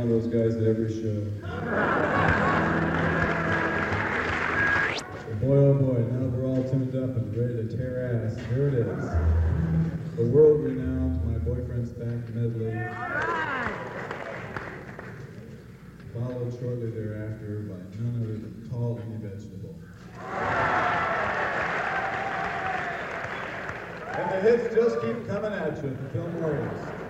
one of those guys at every show. Boy, oh boy, now that we're all tuned up and ready to tear ass, here it is. The world-renowned My Boyfriend's Back medley. Followed shortly thereafter by none other than Tall Any Vegetable. And the hits just keep coming at you, the Phil Morris.